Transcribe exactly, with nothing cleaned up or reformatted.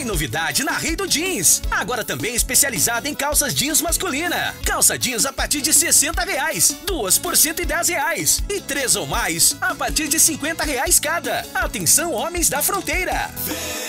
novidade na Rei do Jeans. Agora também especializada em calças jeans masculina. Calça jeans a partir de sessenta reais. Duas por cento e dez reais. E três ou mais a partir de cinquenta reais cada. Atenção, homens da fronteira.